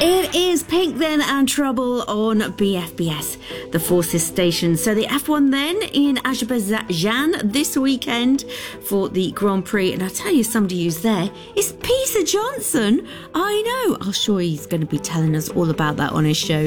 It is Pink then and Trouble on BFBS, the Forces station. So the F1 then in Azerbaijan this weekend for the Grand Prix. And I'll tell you, somebody who's there is Peter Johnson. I know. I'm sure he's going to be telling us all about that on his show.